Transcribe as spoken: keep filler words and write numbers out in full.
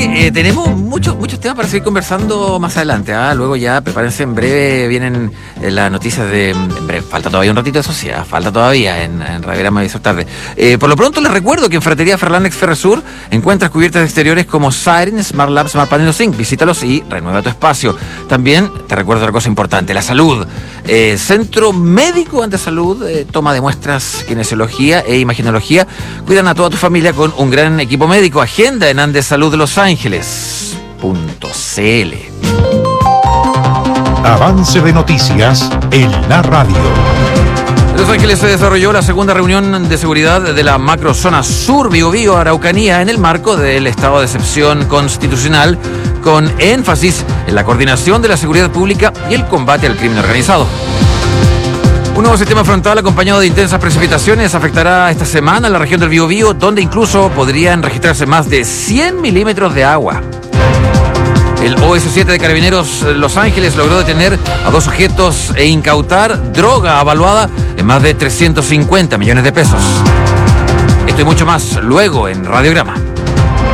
Eh, tenemos muchos muchos temas para seguir conversando más adelante. ¿eh? Luego ya, prepárense, en breve vienen eh, las noticias de... En breve, falta todavía un ratito de sociedad, falta todavía en, en Radiograma Visor Tarde. Eh, por lo pronto les recuerdo que en Ferretería Fernández Ferresur encuentras cubiertas exteriores como Siren, Smart Lab, Smart Panel Zinc. Visítalos y renueva tu espacio. También te recuerdo otra cosa importante, la salud. Eh, Centro Médico Andesalud, eh, toma de muestras, kinesiología e imaginología. Cuidan a toda tu familia con un gran equipo médico. Agenda en Andesalud Los Ángeles punto c l. Avance de noticias en la radio. En Los Ángeles se desarrolló la segunda reunión de seguridad de la macrozona sur Biobío Araucanía en el marco del estado de excepción constitucional, con énfasis en la coordinación de la seguridad pública y el combate al crimen organizado. Un nuevo sistema frontal acompañado de intensas precipitaciones afectará esta semana a la región del Biobío, donde incluso podrían registrarse más de cien milímetros de agua. El O S siete de Carabineros Los Ángeles logró detener a dos sujetos e incautar droga avaluada en más de trescientos cincuenta millones de pesos. Esto y mucho más luego en Radiograma.